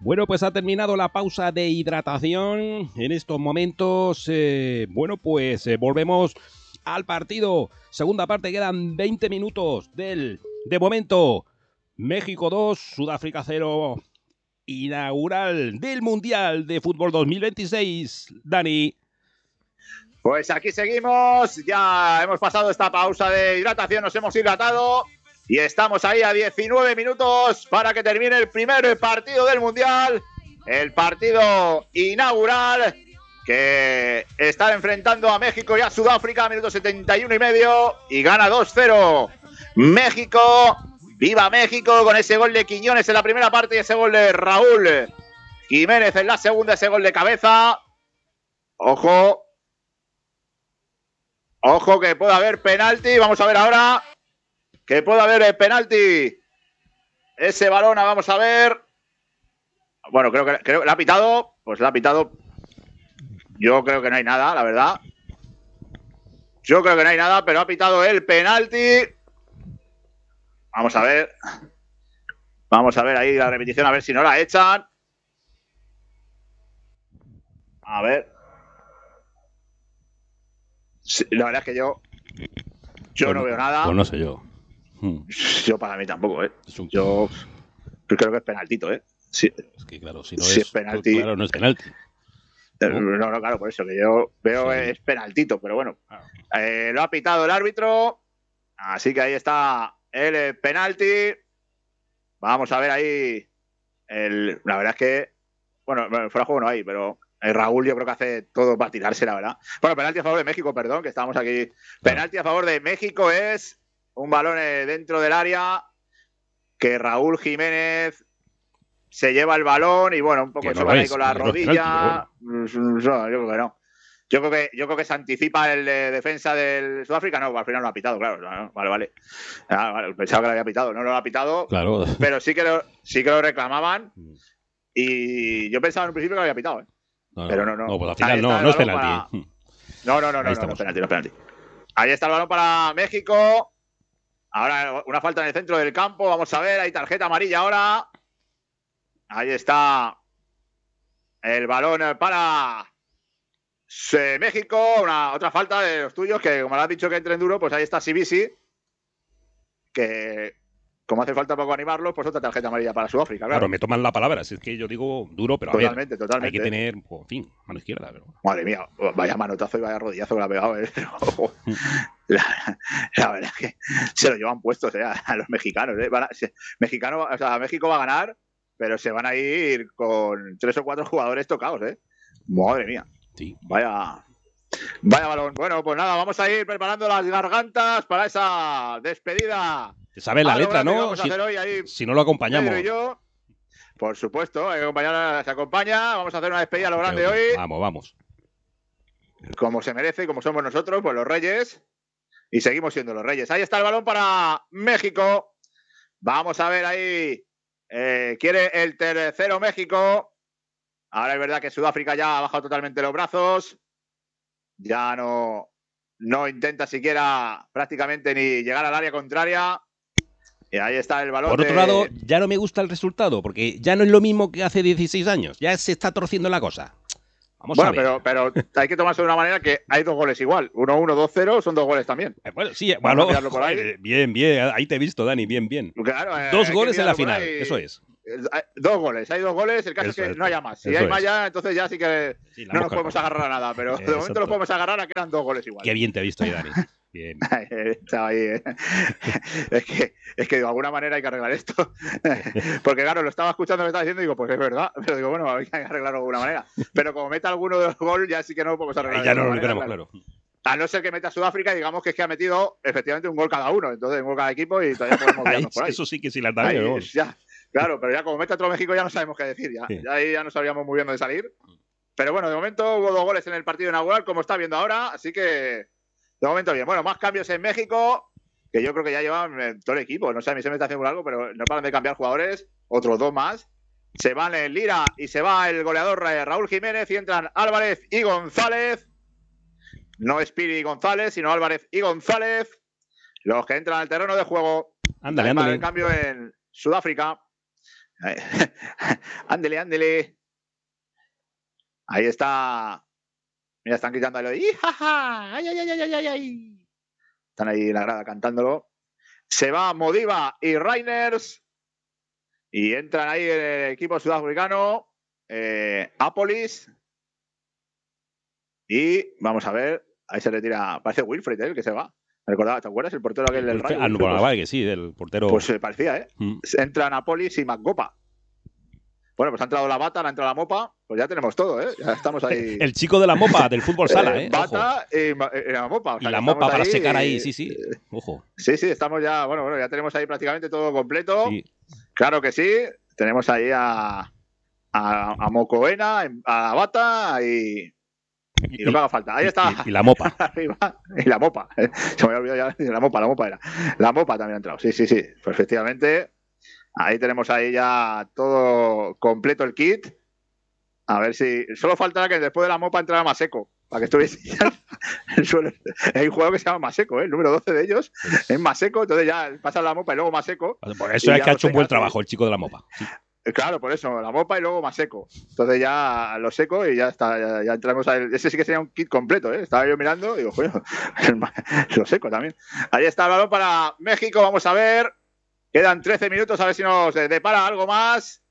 Bueno, pues ha terminado la pausa de hidratación. En estos momentos, volvemos al partido. Segunda parte, quedan 20 minutos de momento, México 2, Sudáfrica 0, inaugural del Mundial de Fútbol 2026. Dani. Pues aquí seguimos, ya hemos pasado esta pausa de hidratación, nos hemos hidratado y estamos ahí a 19 minutos para que termine el primer partido del Mundial, el partido inaugural que está enfrentando a México y a Sudáfrica, minuto 71 y medio, y gana 2-0 México. ¡Viva México! Con ese gol de Quiñones en la primera parte y ese gol de Raúl Jiménez en la segunda, ese gol de cabeza. Ojo que puede haber penalti. Vamos a ver ahora que puede haber penalti. Ese balón, vamos a ver. Bueno, creo que le ha pitado. Pues le ha pitado. Yo creo que no hay nada, la verdad. Yo creo que no hay nada, pero ha pitado el penalti. Vamos a ver. Vamos a ver ahí la repetición, a ver si no la echan. A ver. Sí, la verdad es que yo no veo nada. Pues no sé yo. Yo para mí tampoco, ¿eh? Yo creo que es penaltito, ¿eh? Sí. Es que claro, si no si es penalti. Pues, claro, no es penalti. No, claro, por eso que yo veo sí. Es penaltito, pero bueno. Lo ha pitado el árbitro. Así que ahí está el penalti. Vamos a ver ahí. La verdad es que, bueno, fuera de juego no hay, pero Raúl yo creo que hace todo para tirarse, la verdad. Bueno, penalti a favor de México, perdón, que estábamos aquí. Penalti a favor de México es un balón dentro del área que Raúl Jiménez se lleva el balón y bueno, un poco choca ahí con la rodilla. No, yo creo que no. Yo creo que se anticipa el defensa del Sudáfrica. No, al final no lo ha pitado, claro. No, vale. Vale. Pensaba que lo había pitado. No lo ha pitado. Claro. Pero sí que lo reclamaban. Y yo pensaba en un principio que lo había pitado, ¿eh? Pero no. No, pues al final no es penalti. No es penalti. Ahí está el balón para México. Ahora una falta en el centro del campo. Vamos a ver, hay tarjeta amarilla ahora. Ahí está el balón para México. Otra falta de los tuyos, que como le has dicho que entren duro, pues ahí está Sibisi, que como hace falta poco animarlos, pues otra tarjeta amarilla para Sudáfrica. Claro, me toman la palabra, si es que yo digo duro, pero totalmente. Hay que tener, pues, en fin, mano izquierda. Pero... Madre mía, vaya manotazo y vaya rodillazo que le ha pegado. La verdad es que se lo llevan puestos a los mexicanos. México va a ganar, pero se van a ir con 3 o 4 jugadores tocados, ¿eh? Madre mía. Sí. Vaya balón. Bueno, pues nada, vamos a ir preparando las gargantas para esa despedida. Te sabes la letra, ¿no? Si no lo acompañamos. Pedro y yo, por supuesto, hay que acompañar, se acompaña. Vamos a hacer una despedida a lo grande hoy. Vamos. Como se merece, como somos nosotros, pues los reyes. Y seguimos siendo los reyes. Ahí está el balón para México. Vamos a ver ahí. Quiere el tercero México. Ahora es verdad que Sudáfrica ya ha bajado totalmente los brazos. Ya no intenta siquiera prácticamente ni llegar al área contraria. Y ahí está el balón. Por otro lado, ya no me gusta el resultado, porque ya no es lo mismo que hace 16 años. Ya se está torciendo la cosa. Vamos a ver. Pero hay que tomarse de una manera que hay 2 goles igual. 1-1, 2-0 son 2 goles también. Bueno, sí, bueno, por ahí. Bien. Ahí te he visto, Dani, bien. Claro, 2 goles en la final, eso es. 2 goles, hay 2 goles, el caso es que no haya más. Si hay más ya, entonces ya sí que no nos podemos agarrar a nada, pero de momento nos podemos agarrar a que eran 2 goles igual. Qué bien te he visto ahí, Dani. Bien. Estaba ahí, ¿eh? Es que de alguna manera hay que arreglar esto. Porque claro, lo estaba escuchando, me estaba diciendo y digo, pues es verdad. Pero digo, bueno, hay que arreglarlo de alguna manera. Pero como meta alguno de los goles, ya sí que no lo podemos arreglar. Ya no lo tenemos claro. A no ser que meta Sudáfrica, digamos que es que ha metido efectivamente un gol cada uno. Entonces, un gol cada equipo y todavía podemos vernos por ahí. Eso sí que sí la da. Claro, pero ya como mete otro México ya no sabemos qué decir. Ya ahí ya no sabíamos muy bien dónde salir. Pero bueno, de momento hubo 2 goles en el partido inaugural, como está viendo ahora. Así que, de momento bien. Bueno, más cambios en México, que yo creo que ya llevan todo el equipo. No sé, a mí se me está haciendo algo, pero no paran de cambiar jugadores. Otros 2 más. Se van el Lira y se va el goleador Raúl Jiménez y entran Álvarez y González. No es Piri y González, sino Álvarez y González. Los que entran al terreno de juego. Ándale. En cambio en Sudáfrica. Ándele, ándele. Ahí está. Mira, están gritándolo. ¡Ijaja! ¡Ay, ay, ay, ay, ay, ay! Están ahí en la grada cantándolo. Se va Modiva y Reiners. Y entran ahí el equipo sudafricano. Apolis. Y vamos a ver. Ahí se retira. Parece Wilfried, el que se va. Me recordaba, ¿te acuerdas? El portero aquel del Rayo. No, vale, que sí, del portero. Pues parecía, ¿eh? Entran Apolis y McGopa. Bueno, pues ha entrado la Bata, ha entrado la Mopa, pues ya tenemos todo, ¿eh? Ya estamos ahí. El chico de la Mopa, del fútbol sala, ¿eh? Bata y la Mopa. O sea, y la Mopa para secar ahí, sí. Ojo. Sí, estamos ya, bueno, ya tenemos ahí prácticamente todo completo. Sí. Claro que sí. Tenemos ahí a Mocoena, a la Bata y lo que haga falta. Ahí está. Y la Mopa. Y la Mopa. Se me había olvidado ya. La Mopa era. La Mopa también ha entrado. Sí. Pues efectivamente. Ahí tenemos ahí ya todo completo el kit. A ver si... Solo faltará que después de la Mopa entrara Maseco. Para que estuviese el suelo. Hay un jugador que se llama Maseco, ¿eh? El número 12 de ellos es Maseco. Entonces ya pasa la Mopa y luego Maseco. Por eso es que ha hecho un buen trabajo el chico de la Mopa. Sí. Claro, por eso. La Mopa y luego Maseco. Entonces ya lo seco y ya está. Ya entramos a... Ese sí que sería un kit completo, ¿eh? Estaba yo mirando y digo, joder, lo seco también. Ahí está el balón para México. Vamos a ver... Quedan 13 minutos, a ver si nos depara algo más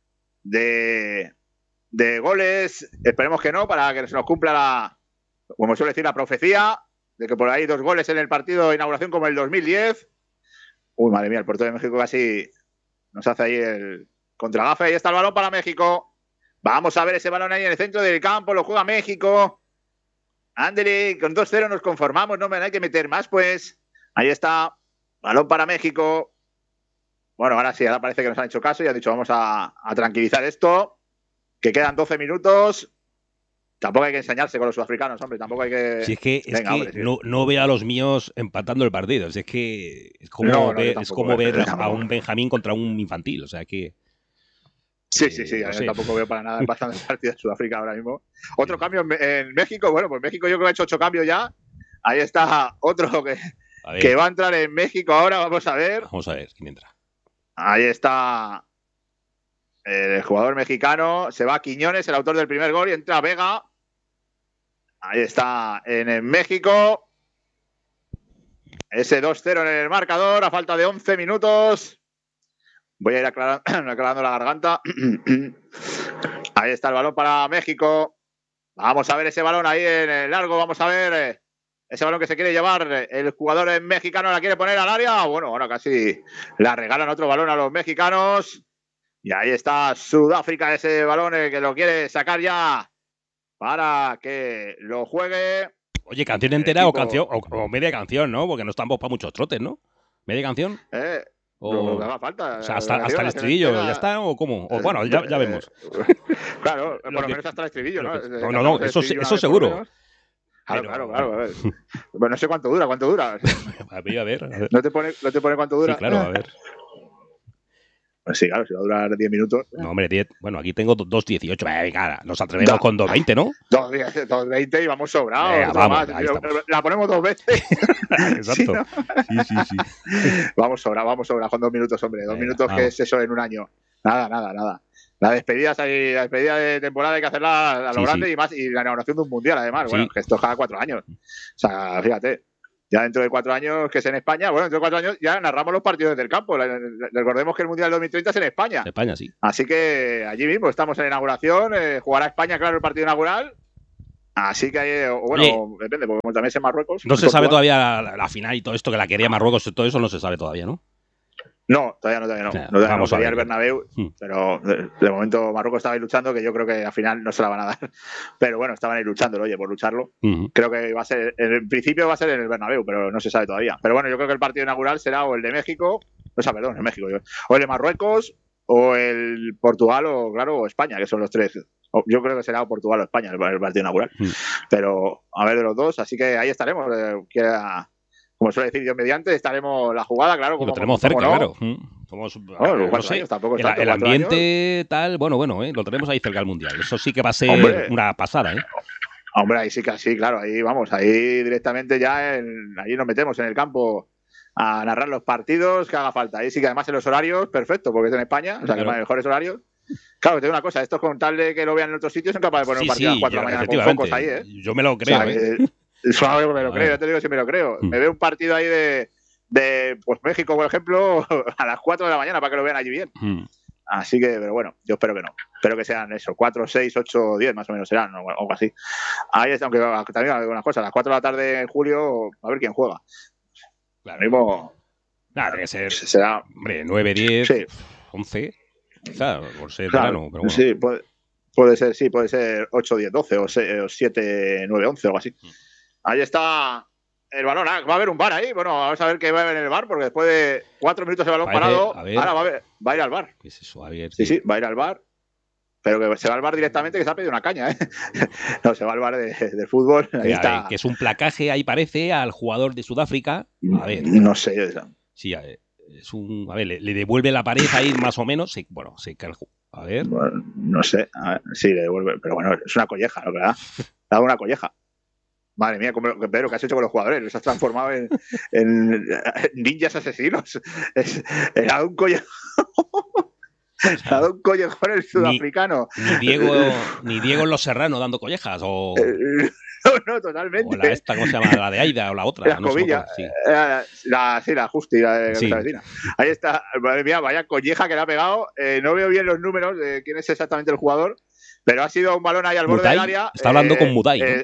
de goles. Esperemos que no, para que se nos cumpla como suele decir, la profecía de que por ahí 2 goles en el partido de inauguración como el 2010. Uy, madre mía, el portero de México casi nos hace ahí el contragafe. Ahí está el balón para México. Vamos a ver ese balón ahí en el centro del campo, lo juega México. Ándele, con 2-0 nos conformamos, no me hay que meter más, pues. Ahí está, balón para México. Bueno, ahora sí, ahora parece que nos han hecho caso y han dicho vamos a tranquilizar esto, que quedan 12 minutos. Tampoco hay que enseñarse con los sudafricanos, hombre, tampoco hay que... Si es que, hombre, no veo a los míos empatando el partido, es que es como ver a un Benjamín contra un infantil, o sea que... Sí, yo tampoco veo para nada empatando el partido de Sudáfrica ahora mismo. Otro cambio en México, bueno, pues México yo creo que ha hecho 8 cambios ya. Ahí está otro que va a entrar en México ahora, vamos a ver. Vamos a ver quién entra. Ahí está el jugador mexicano. Se va Quiñones, el autor del primer gol, y entra Vega. Ahí está en México. Ese 2-0 en el marcador a falta de 11 minutos. Voy a ir aclarando la garganta. Ahí está el balón para México. Vamos a ver ese balón ahí en el largo. Vamos a ver ese balón que se quiere llevar el jugador mexicano, la quiere poner al área. Bueno, ahora casi la regalan otro balón a los mexicanos. Y ahí está Sudáfrica, ese balón que lo quiere sacar ya para que lo juegue. Oye, ¿canción entera o canción o media canción, no? Porque no estamos para muchos trotes, ¿no? ¿Media canción? Lo que haga falta. O sea, hasta el estribillo, ¿ya está? ¿O cómo? O bueno, ya vemos. Claro, por lo menos hasta el estribillo, ¿no? No, eso seguro. Claro. A ver. Bueno, no sé cuánto dura. A ver. ¿No te pone cuánto dura? Sí, claro, a ver. Pues sí, claro, si va a durar 10 minutos. No, hombre, 10. Bueno, aquí tengo 2.18. Venga, nos atrevemos con 2.20, ¿no? 2.20 y vamos sobrados. Vamos, la ponemos 2 veces. Exacto. Sí. Vamos sobrados con 2 minutos, hombre. 2 minutos, vamos. ¿Qué es eso en un año? Nada. La despedida de temporada hay que hacerla a lo grande y más, y la inauguración de un mundial, además. Bueno, que esto es cada 4 años. O sea, fíjate. Ya dentro de 4 años, que es en España, bueno, dentro de 4 años ya narramos los partidos del campo. Recordemos que el Mundial del 2030 es en España. En España, sí. Así que allí mismo estamos en la inauguración. Jugará España, claro, el partido inaugural. Así que, bueno, depende, porque como también es en Marruecos. No se sabe todavía la final y todo esto, que la quería Marruecos, todo eso no se sabe todavía, ¿no? No, todavía no. Vamos a ver el Bernabéu, pero de momento Marruecos estaba ahí luchando, que yo creo que al final no se la van a dar. Pero bueno, estaban ahí luchándolo, por lucharlo. Creo que va a ser, en principio va a ser en el Bernabéu, pero no se sabe todavía. Pero bueno, yo creo que el partido inaugural será o el de México, el de México, o el de Marruecos, o el Portugal, o España, que son los 3. Yo creo que será Portugal o España el partido inaugural. Pero a ver de los dos, así que ahí estaremos. Como suele decir Dios mediante, estaremos la jugada, claro. Como, lo tenemos cerca, claro. Somos, no sé, años, tampoco es tanto, el ambiente años. Tal, bueno, lo tenemos ahí cerca del Mundial. Eso sí que va a ser una pasada, ¿eh? Hombre, ahí sí, claro, ahí vamos, ahí directamente ya, allí nos metemos en el campo a narrar los partidos que haga falta. Ahí sí que además en los horarios, perfecto, porque es en España, o sea, que hay mejores horarios. Claro, te digo una cosa, estos con tal de que lo vean en otros sitios son capaces de poner un partido a las 4 de la mañana con focos ahí, ¿eh? Yo me lo creo, o sea, suave que me lo creo, yo te digo si me lo creo. Me veo un partido ahí de pues México, por ejemplo, a las 4 de la mañana para que lo vean allí bien. Así que, pero bueno, yo espero que no. Espero que sean eso, 4, 6, 8, 10 más o menos serán, o algo así. Ahí está, aunque también hay unas cosas, a las 4 de la tarde en julio, a ver quién juega. Claro. Mismo, tiene que ser, será, hombre, 9, 10, sí. 11, quizá, por ser verano, pero bueno. Sí, puede ser, sí, puede ser 8, 10, 12 o 7, 9, 11 o algo así. Ahí está el balón. Va a haber un VAR ahí. Bueno, vamos a ver qué va a haber en el VAR, porque después de 4 minutos el balón parado, ahora va a ir al VAR. ¿Qué es eso? A ver, sí, va a ir al VAR. Pero que se va al VAR directamente, que se ha pedido una caña, ¿eh? No, se va al VAR de fútbol. Ahí está. Que es un placaje, ahí parece, al jugador de Sudáfrica. A ver. No sé. Sí, es un. A ver, le devuelve la pared ahí más o menos. A ver. Bueno, no sé. A ver, sí, le devuelve. Pero bueno, es una colleja, ¿no? ¿Verdad? Le ha dado una colleja. Madre mía, Pedro, ¿qué has hecho con los jugadores? Los has transformado en ninjas asesinos. Le ha dado un collejón. Le ha dado un collejón el sudafricano. Ni Diego en Los Serrano dando collejas. O... No, totalmente. O ¿cómo se llama? La de Aida o la otra. La Escobilla. La Justi, la de la vecina. Ahí está. Madre mía, vaya colleja que le ha pegado. No veo bien los números de quién es exactamente el jugador, pero ha sido un balón ahí al borde del área. Está hablando con Muday, ¿no?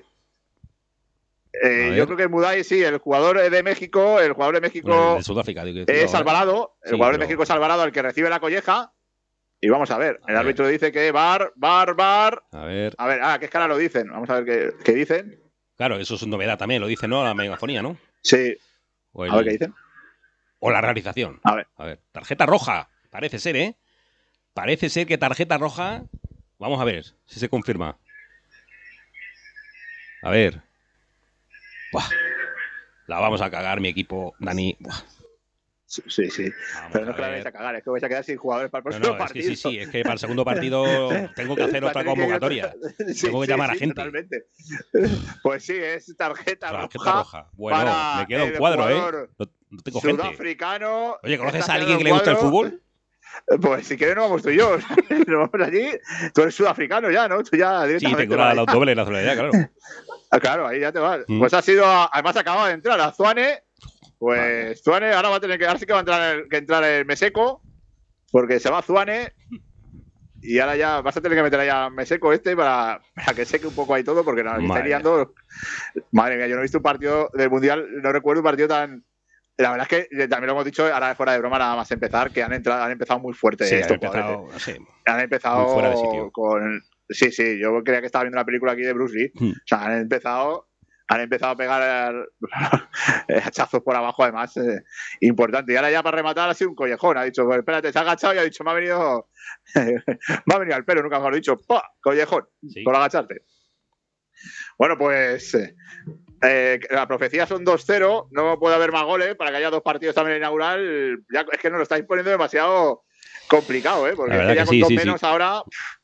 Yo creo que Muday, sí, el jugador de México, de Sudáfrica, es Alvarado. El jugador de México es Alvarado, el que recibe la colleja. Y vamos a ver, el árbitro dice que VAR. A ver, ¿qué escala lo dicen? Vamos a ver qué dicen. Claro, eso es novedad también, lo dicen, ¿no? La megafonía, ¿no? Sí. A ver qué dicen. O la realización. A ver, tarjeta roja, parece ser, ¿eh? Parece ser que tarjeta roja. Vamos a ver si se confirma. A ver. Buah. La vamos a cagar, mi equipo, Dani. Buah. Sí. Pero no es que la vais a cagar, es que vais a quedar sin jugadores para el próximo partido. Es que para el segundo partido tengo que hacer otra convocatoria. Tengo que llamar a gente. Totalmente. Pues sí, es tarjeta roja. Bueno, me queda un cuadro, ¿eh? No tengo gente. Sudafricano. Oye, ¿conoces a alguien que le gusta el fútbol? Pues si quieres nos vamos tú y yo. Nos vamos allí. Tú eres sudafricano ya, ¿no? Tú ya directamente. Sí, tengo la doble nacionalidad, claro. Claro, ahí ya te vas. Pues ha sido, además acaba de entrar a Zuane. Pues Zuane ahora va a tener que, ahora sí que va a entrar el Meseco, porque se va Zuane y ahora ya vas a tener que meter ahí a Meseco para que seque un poco ahí todo, porque no, está liando. Madre mía, yo no he visto un partido del Mundial, no recuerdo un partido tan. La verdad es que también lo hemos dicho, ahora fuera de broma, nada más empezar, que han empezado muy fuerte estos jugadores. Han empezado muy fuera de sitio. Con. Sí, yo creía que estaba viendo una película aquí de Bruce Lee. O sea, han empezado a pegar hachazos por abajo, además, importante. Y ahora ya para rematar ha sido un collejón. Ha dicho, pues, espérate, se ha agachado y ha dicho, me ha venido al pelo, nunca mejor dicho, ¡pah! Collejón, por agacharte. Bueno, pues la profecía son 2-0, no puede haber más goles para que haya 2 partidos también inaugural. Ya, es que nos lo estáis poniendo demasiado complicado, porque es que ya con 2 menos ahora...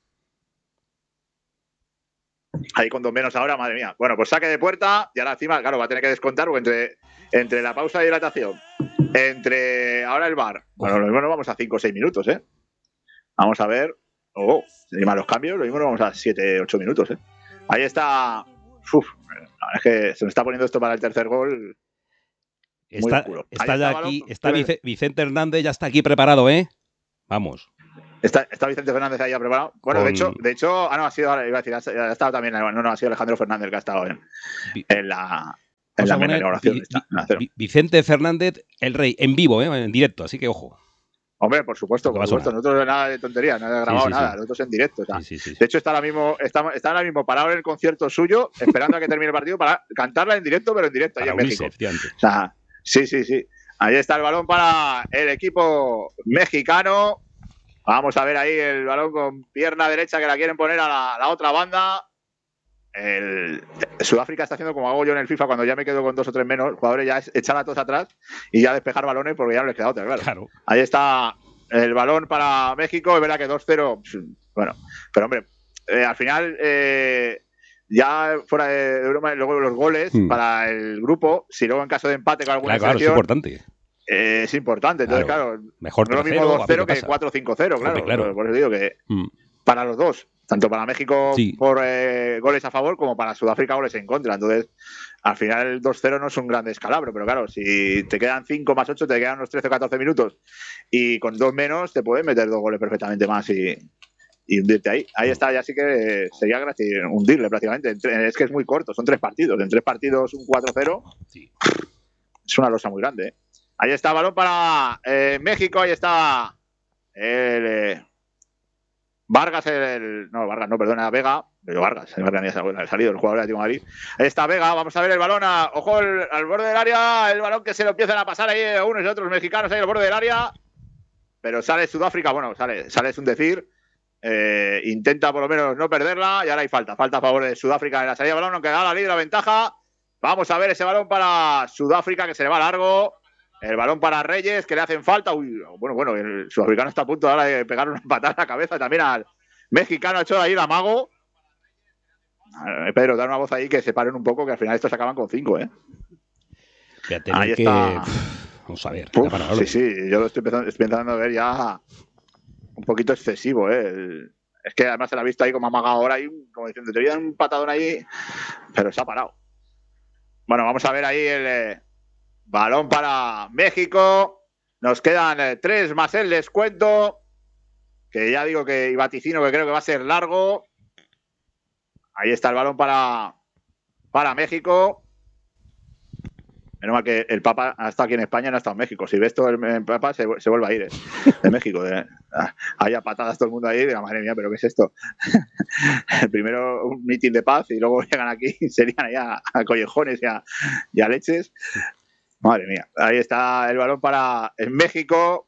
Ahí con 2 menos ahora, madre mía. Bueno, pues saque de puerta y ahora encima, claro, va a tener que descontar porque entre la pausa de hidratación, entre ahora el VAR, bueno, lo mismo nos vamos a 5 o 6 minutos, Vamos a ver. Y más los cambios, lo mismo nos vamos a 7, 8 minutos, Ahí está. La verdad es que se nos está poniendo esto para el tercer gol. Está ya aquí, está Vicente Hernández, ya está aquí preparado, Vamos. Está Vicente Fernández ahí ya preparado. Bueno, de hecho, no, ha sido, iba a decir, ha estado también, no, ha sido Alejandro Fernández que ha estado en la inauguración. Vicente Fernández, el rey, en vivo, en directo, así que ojo. Hombre, por supuesto. Nosotros nada de tontería, no he grabado nada, nosotros en directo. O sea, de hecho, está ahora mismo parado en el concierto suyo, esperando a que termine el partido para cantarla en directo, pero en directo allá en México. O sea, sí. Ahí está el balón para el equipo mexicano. Vamos a ver ahí el balón con pierna derecha que la quieren poner a la otra banda. Sudáfrica está haciendo como hago yo en el FIFA cuando ya me quedo con 2 o 3 menos. Jugadores ya echar a todos atrás y ya despejar balones porque ya no les queda otra, claro. Ahí está el balón para México. Es verdad que 2-0. Bueno, pero hombre, al final, ya fuera de broma, luego los goles para el grupo, si luego en caso de empate con alguna selección, es importante. es importante. Entonces, claro, mejor no es lo mismo 2-0 que 4-5-0, claro. Por eso digo que para los dos, tanto para México por goles a favor como para Sudáfrica goles en contra. Entonces, al final el 2-0 no es un gran descalabro, pero claro, si te quedan 5 más 8, te quedan unos 13 o 14 minutos y con 2 menos te pueden meter 2 goles perfectamente más y hundirte ahí. Ahí está, ya sí que sería gratis hundirle prácticamente. Es que es muy corto, son 3 partidos. En 3 partidos un 4-0 es una losa muy grande. Ahí está, balón para México, ahí está Vargas, Vargas no, perdona, Vega, pero Vargas ni ha salido el jugador de Atlético de Madrid. Ahí está Vega, vamos a ver el balón, ojo al borde del área, el balón que se lo empiezan a pasar ahí unos y otros mexicanos ahí al borde del área, pero sale Sudáfrica, sale es un decir, intenta por lo menos no perderla y ahora hay falta a favor de Sudáfrica en la salida de balón, aunque da la libre la ventaja. Vamos a ver ese balón para Sudáfrica que se le va largo. El balón para Reyes, que le hacen falta. Bueno, el sudafricano está a punto ahora de pegar una patada en la cabeza también al mexicano. Ha hecho ahí el amago. Pedro, dar una voz ahí que se paren un poco, que al final estos acaban con 5, Ahí está. Vamos a ver. Sí, yo lo estoy empezando a ver ya un poquito excesivo, Es que además se la ha visto ahí como amagado ahora, como diciendo, te voy a dar un patadón ahí, pero se ha parado. Bueno, vamos a ver ahí el balón para México. Nos quedan 3 más el descuento. Que ya digo que vaticino que creo que va a ser largo. Ahí está el balón para México. Menos mal que el Papa ha estado aquí en España, no ha estado en México. Si ves todo el Papa, se vuelve a ir de México. Haya patadas todo el mundo ahí. Madre mía, ¿pero qué es esto? Primero un mitin de paz y luego llegan aquí y serían allá a collejones y a leches. Madre mía, ahí está el balón para México.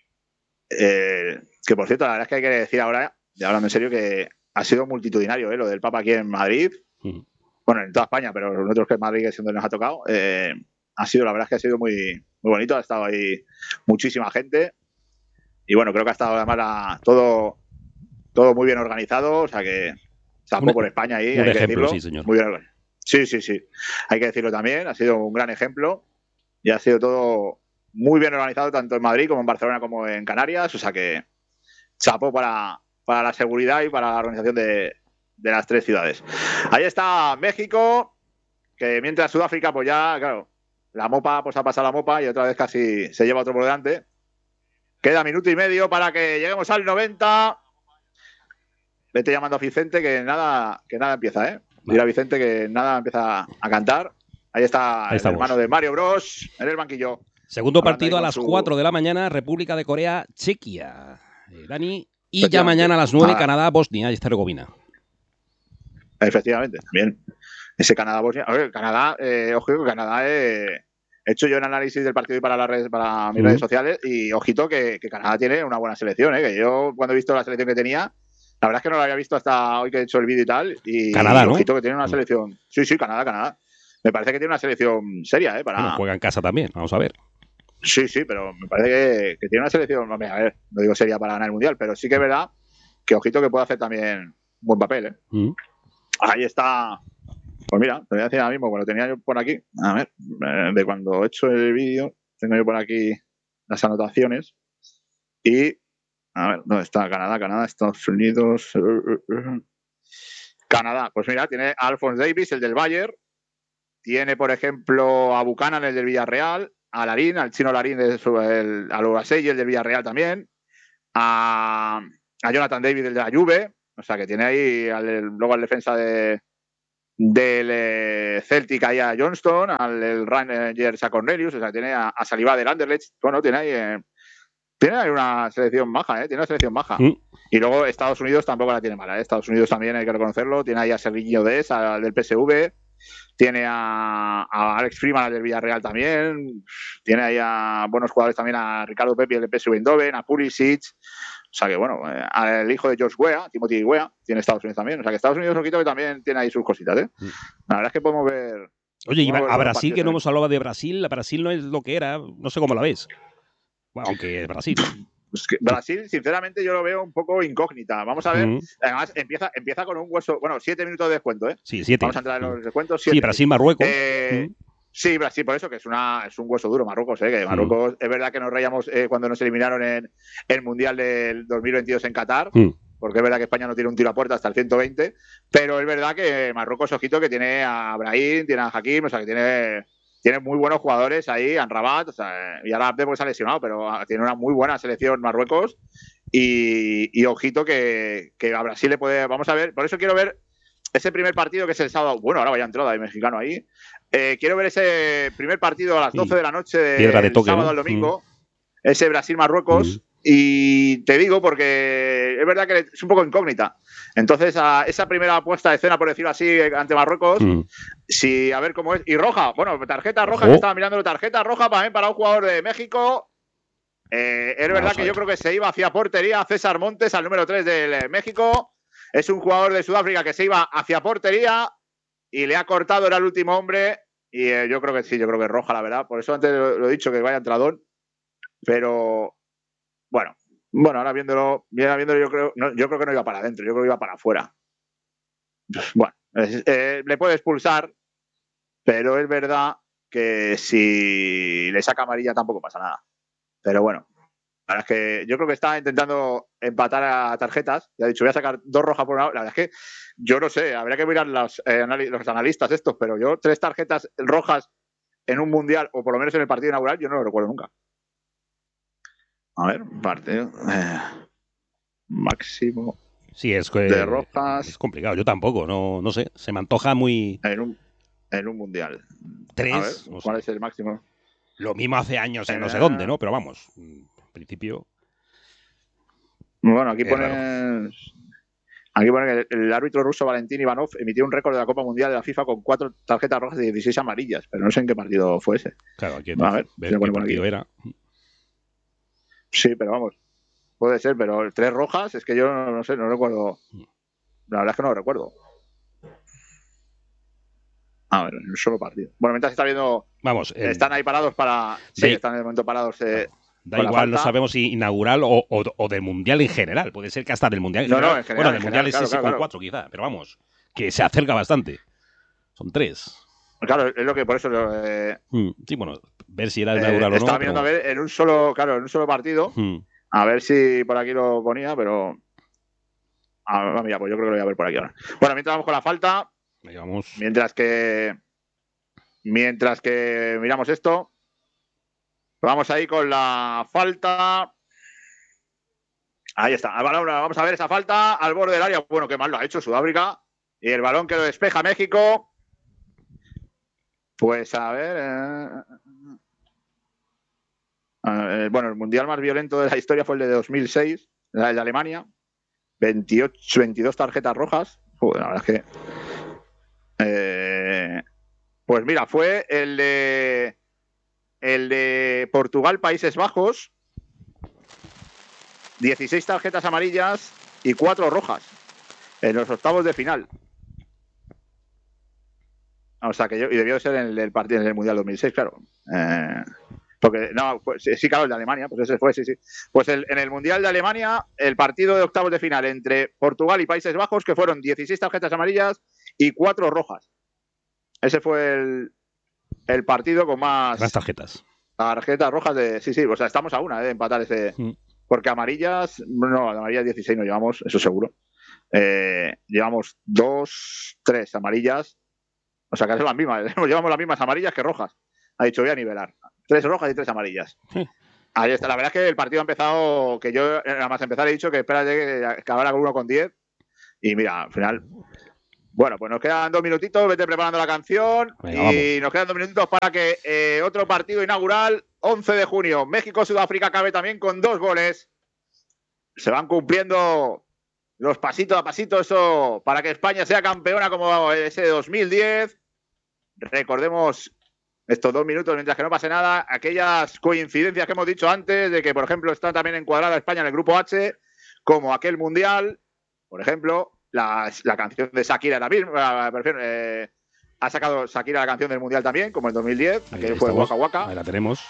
Que por cierto, la verdad es que hay que decir ahora, ya hablando en serio, que ha sido multitudinario lo del Papa aquí en Madrid. Bueno, en toda España, pero nosotros que en Madrid es donde nos ha tocado. La verdad es que ha sido muy, muy bonito. Ha estado ahí muchísima gente. Y bueno, creo que ha estado además todo muy bien organizado. O sea que chapo por España ahí. Un hay ejemplo, que decirlo. sí, señor. Muy bien organizado. Sí. Hay que decirlo también. Ha sido un gran ejemplo. Y ha sido todo muy bien organizado, tanto en Madrid como en Barcelona como en Canarias. O sea que chapo para la seguridad y para la organización de las 3 ciudades. Ahí está México, que mientras Sudáfrica, pues ya, claro, la mopa, pues ha pasado la mopa y otra vez casi se lleva otro por delante. Queda minuto y medio para que lleguemos al 90. Vete llamando a Vicente que nada empieza, Mira a Vicente que nada empieza a cantar. Ahí está el hermano de Mario Bros en el banquillo. Segundo partido a las 4 de la mañana, República de Corea, Chequia. Dani, y ya mañana a las 9, Canadá, Bosnia y Herzegovina. Efectivamente, bien. Ese Canadá-Bosnia. A ver, Canadá, ojito que Canadá he hecho yo un análisis del partido y para mis redes sociales y ojito que Canadá tiene una buena selección, que yo cuando he visto la selección que tenía, la verdad es que no la había visto hasta hoy que he hecho el vídeo y tal. Y Canadá, ¿no? Ojito que tiene una selección. Sí, Canadá. Me parece que tiene una selección seria, Bueno, juega en casa también, vamos a ver. Sí, pero me parece que tiene una selección, a ver, no digo seria para ganar el Mundial, pero sí que es verdad que ojito que puede hacer también un buen papel, Ahí está. Pues mira, te voy a decir ahora mismo, lo tenía yo por aquí. A ver, de cuando he hecho el vídeo, tengo yo por aquí las anotaciones. Y, a ver, ¿dónde está? Canadá, Estados Unidos. Canadá, pues mira, tiene a Alphonse Davies, el del Bayern. Tiene, por ejemplo, a Buchanan, el del Villarreal. A Larín, al chino Larín, a Lorasei, el del Villarreal también. A Jonathan David, el de la Juve. O sea, que tiene ahí luego al defensa del Celtic ahí a Johnston, al Rangers a Cornelius, o sea, tiene a Saliba del Anderlecht. Bueno, tiene ahí una selección maja, Tiene una selección maja. Y luego Estados Unidos tampoco la tiene mala, Estados Unidos también hay que reconocerlo. Tiene ahí a Serginho Dest, al del PSV. Tiene a Alex Freeman, al del Villarreal también. Tiene ahí a buenos jugadores también, a Ricardo Pepi, el del PSV Eindhoven, a Pulisic. O sea que, bueno, al hijo de George Weah, Timothy Weah, tiene Estados Unidos también. O sea que Estados Unidos, ojito, que también tiene ahí sus cositas, La verdad es que podemos ver... Oye, y a Brasil, que no hemos hablado de Brasil, Brasil no es lo que era, no sé cómo la ves. Bueno, aunque es Brasil. Pues que Brasil, sinceramente, yo lo veo un poco incógnita. Vamos a ver. Además, empieza con un hueso... Bueno, 7 minutos de descuento, Sí, 7. Vamos a entrar en los descuentos. Sí, Brasil-Marruecos. Sí, Brasil, por eso que es un hueso duro Marruecos, que Marruecos es verdad que nos reíamos cuando nos eliminaron en el Mundial del 2022 en Qatar, porque es verdad que España no tiene un tiro a puerta hasta el 120, pero es verdad que Marruecos, ojito, que tiene a Brahim, tiene a Hakim, o sea, que tiene muy buenos jugadores ahí, Amrabat, o sea, y ahora Abde porque se ha lesionado, pero tiene una muy buena selección Marruecos y ojito que a Brasil le puede, vamos a ver, por eso quiero ver ese primer partido que es el sábado, bueno, ahora vaya entrada de mexicano ahí. Quiero ver ese primer partido a las 12 de la noche del sábado al domingo, ese Brasil-Marruecos, y te digo porque es verdad que es un poco incógnita. Entonces, a esa primera puesta de escena, por decirlo así, ante Marruecos, si a ver cómo es. Y roja, bueno, tarjeta roja, que estaba mirando tarjeta roja también para un jugador de México. Es verdad que yo creo que se iba hacia portería César Montes, al número 3 del México. Es un jugador de Sudáfrica que se iba hacia portería y le ha cortado, era el último hombre. Y yo creo que sí, yo creo que es roja, la verdad. Por eso antes lo he dicho que vaya entradón. Pero bueno, ahora viéndolo yo creo que no iba para adentro, yo creo que iba para afuera. Bueno, le puede expulsar, pero es verdad que si le saca amarilla tampoco pasa nada. Pero bueno, la verdad es que yo creo que está intentando empatar a tarjetas. Ya ha dicho, voy a sacar 2 rojas por una. La verdad es que yo no sé, habría que mirar los analistas estos, pero yo 3 tarjetas rojas en un mundial, o por lo menos en el partido inaugural, yo no lo recuerdo nunca. A ver, partido máximo sí, de rojas. Es complicado, yo tampoco, no sé, se me antoja muy... En un mundial. 3. A ver, ¿cuál es el máximo? Lo mismo hace años en no sé dónde, ¿no? Pero vamos, en principio... Bueno, aquí pone que el árbitro ruso Valentín Ivanov emitió un récord de la Copa Mundial de la FIFA con 4 tarjetas rojas y 16 amarillas, pero no sé en qué partido fue ese. Claro, aquí a ver qué partido era. Sí, pero vamos, puede ser, pero 3 rojas, es que yo no sé, no recuerdo. La verdad es que no lo recuerdo. A ver, en un solo partido. Bueno, mientras está viendo... Vamos. Están ahí parados para... Sí, están en el momento parados... Da igual, no sabemos si inaugural o del Mundial en general. Puede ser que hasta del Mundial en general. No, en general. Bueno, del Mundial es ese con 4 quizá, pero vamos, que se acerca bastante. Son 3. Claro, es lo que por eso... sí, bueno, ver si era inaugural o no. Estaba mirando a ver en un solo partido. A ver si por aquí lo ponía, pero... mira, pues yo creo que lo voy a ver por aquí ahora. Bueno, mientras vamos con la falta... Vamos. Mientras que miramos esto, vamos ahí con la falta. Ahí está. Vamos a ver esa falta al borde del área. Bueno, qué mal lo ha hecho Sudáfrica. Y el balón que lo despeja México. Pues a ver. Bueno, el mundial más violento de la historia fue el de 2006, el de Alemania. 22 tarjetas rojas. Joder, la verdad es que. Pues mira, fue el de Portugal, Países Bajos. 16 tarjetas amarillas y 4 rojas en los octavos de final. O sea que y debió ser en el partido en el Mundial 2006, claro. Porque no, pues, sí, claro, el de Alemania, pues ese fue, sí. Pues en el Mundial de Alemania, el partido de octavos de final entre Portugal y Países Bajos, que fueron 16 tarjetas amarillas y 4 rojas. Ese fue el partido con más tarjetas rojas de... Sí, o sea, estamos a una de empatar ese... Porque amarillas, no, amarillas 16 no llevamos, eso seguro. Llevamos 2, 3 amarillas. O sea, que son las mismas. Llevamos las mismas amarillas que rojas. Ha dicho, voy a nivelar. 3 rojas y 3 amarillas. Ahí está. La verdad es que el partido ha empezado, que yo nada más empezar he dicho que espérate que acabara con 1 con 10. Y mira, al final... Bueno, pues nos quedan 2 minutitos, vete preparando la canción. Venga, y nos quedan 2 minutitos para que otro partido inaugural, 11 de junio, México-Sudáfrica, acabe también con 2 goles. Se van cumpliendo los pasitos a pasito, eso para que España sea campeona como ese 2010. Recordemos estos 2 minutos, mientras que no pase nada, aquellas coincidencias que hemos dicho antes, de que, por ejemplo, está también encuadrada España en el grupo H, como aquel mundial, por ejemplo. La canción de Shakira era misma, ha sacado Shakira la canción del Mundial también, como en 2010, que fue Waka Waka. Ahí la tenemos.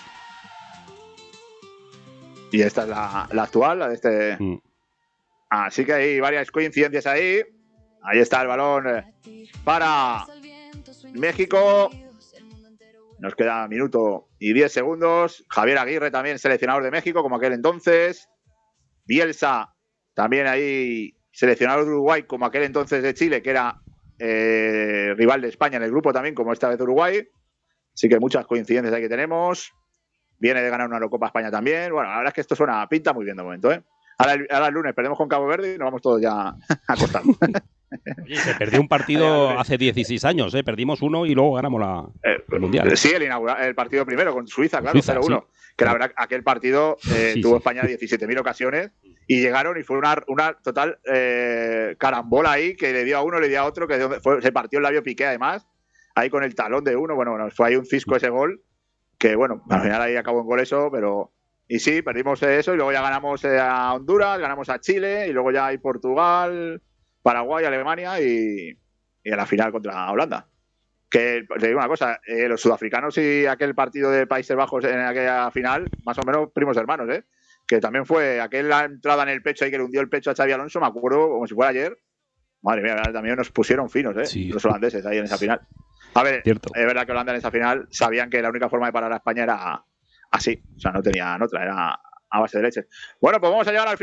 Y esta es la actual, la de este. Así que hay varias coincidencias ahí. Ahí está el balón para México. Nos queda minuto y 10 segundos. Javier Aguirre también seleccionador de México, como aquel entonces. Bielsa también ahí seleccionador de Uruguay, como aquel entonces de Chile, que era rival de España en el grupo también, como esta vez de Uruguay. Así que muchas coincidencias ahí que tenemos. Viene de ganar una Eurocopa España también. Bueno, la verdad es que esto pinta muy bien de momento, ¿eh? Ahora el lunes perdemos con Cabo Verde y nos vamos todos ya a acostar. Oye, se perdió un partido hace 16 años, ¿eh? Perdimos uno y luego ganamos el Mundial. Sí, el partido primero con Suiza, claro, 0-1. Sí. Que la verdad, aquel partido tuvo España 17.000 ocasiones y llegaron y fue una total carambola ahí que le dio a uno, le dio a otro, que se partió el labio Piqué además, ahí con el talón de uno. Bueno, fue ahí un cisco ese gol, que bueno, al final ahí acabó en gol eso, pero... Y sí, perdimos eso y luego ya ganamos a Honduras, ganamos a Chile y luego ya hay Portugal, Paraguay, Alemania y a la final contra Holanda. Que te digo una cosa, los sudafricanos y aquel partido de Países Bajos en aquella final, más o menos primos hermanos, que también fue aquella entrada en el pecho ahí que le hundió el pecho a Xabi Alonso, me acuerdo como si fuera ayer. Madre mía, también nos pusieron finos, sí, los holandeses ahí en esa final. A ver, cierto. Es verdad que Holanda en esa final sabían que la única forma de parar a España era así, o sea, no tenían otra, era a base de leche. Bueno, pues vamos a llegar al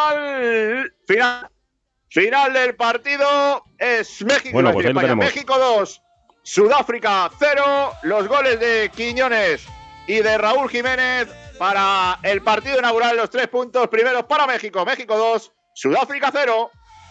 final del partido. Es México, bueno, pues España. México 2, Sudáfrica 0. Los goles de Quiñones y de Raúl Jiménez para el partido inaugural. Los 3 puntos primeros para México. México 2, Sudáfrica 0.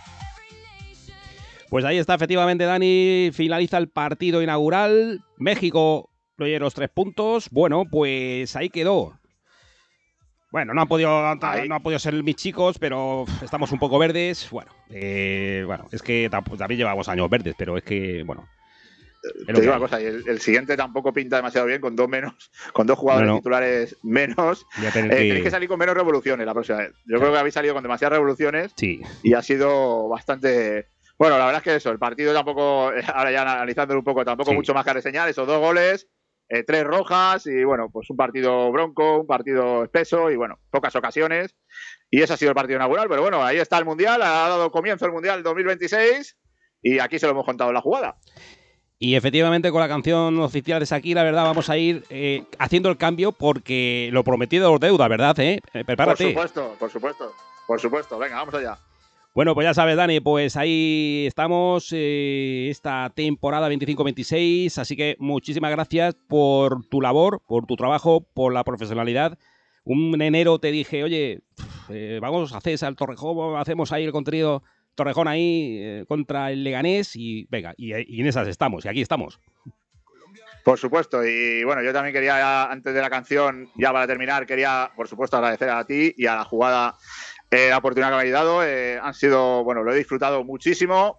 Pues ahí está, efectivamente, Dani. Finaliza el partido inaugural. México oye, los 3 puntos. Bueno, pues ahí quedó. Bueno, no han podido ser mis chicos, pero estamos un poco verdes. Bueno, es que también llevamos años verdes, pero es que, bueno. Te digo una cosa, y el siguiente tampoco pinta demasiado bien, con 2 jugadores titulares menos. Tenéis que salir con menos revoluciones la próxima vez. Yo creo que habéis salido con demasiadas revoluciones y ha sido bastante... Bueno, la verdad es que eso, el partido tampoco, ahora ya analizándolo un poco, tampoco mucho más que reseñar, esos 2 goles, 3 rojas y bueno, pues un partido bronco, un partido espeso y bueno, pocas ocasiones. Y ese ha sido el partido inaugural, pero bueno, ahí está el Mundial, ha dado comienzo el Mundial 2026 y aquí se lo hemos contado en la jugada. Y efectivamente con la canción oficial de Shakira, ¿verdad? Vamos a ir haciendo el cambio porque lo prometido es deuda, ¿verdad? Prepárate. Por supuesto. Venga, vamos allá. Bueno, pues ya sabes, Dani, pues ahí estamos esta temporada 25-26, así que muchísimas gracias por tu labor, por tu trabajo, por la profesionalidad. Un enero te dije, oye, vamos a hacer al Torrejón, hacemos ahí el contenido Torrejón ahí contra el Leganés y venga, y en esas estamos, y aquí estamos. Por supuesto, y bueno, yo también quería, antes de la canción, ya para terminar, quería, por supuesto, agradecer a ti y a la jugada la oportunidad que me habéis dado. Han sido, bueno, lo he disfrutado muchísimo.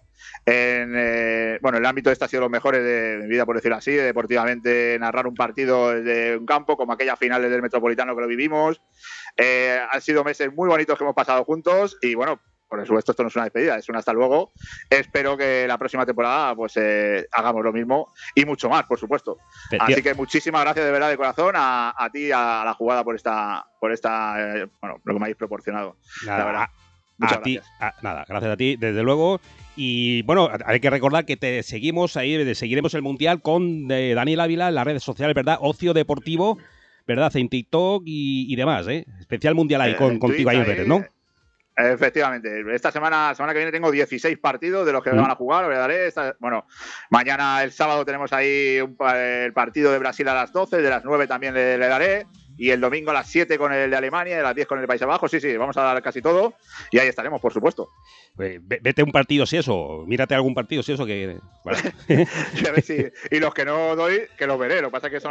Bueno, el ámbito este ha sido los mejores de mi vida, por decirlo así, deportivamente, narrar un partido de un campo, como aquella final del Metropolitano que lo vivimos. Han sido meses muy bonitos que hemos pasado juntos y bueno, por supuesto esto no es una despedida, es un hasta luego. Espero que la próxima temporada pues hagamos lo mismo y mucho más, por supuesto. Así que muchísimas gracias de verdad de corazón a ti y a la jugada por esta bueno, lo que me habéis proporcionado. Nada, la verdad. Muchas gracias. Gracias a ti, desde luego. Y bueno, hay que recordar que te seguimos ahí, seguiremos el Mundial con Daniel Ávila en las redes sociales, ¿verdad? Ocio Deportivo, ¿verdad? En TikTok y demás, ¿eh? Especial Mundial ahí contigo ahí en redes, ¿no? Efectivamente, esta semana que viene tengo 16 partidos de los que me van a jugar, lo daré. Bueno, mañana el sábado tenemos ahí el partido de Brasil a las 12, de las 9 también le daré. Y el domingo a las 7 con el de Alemania y a las 10 con el Países Bajos. Sí, vamos a dar casi todo. Y ahí estaremos, por supuesto. Vete un partido si eso. Mírate algún partido si eso que... Vale. Y los que no doy, que los veré. Lo que pasa es que son